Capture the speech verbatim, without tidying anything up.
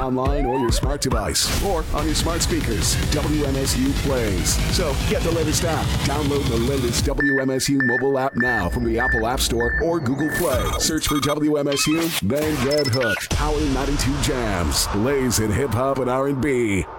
online or your smart device, or on your smart speakers. W M S U plays. So get the latest app. Download the latest W M S U mobile app now from the Apple App Store or Google Play. Search for W M S U, then get hooked. Power ninety-two Jams. Lays in hip hop and R and B.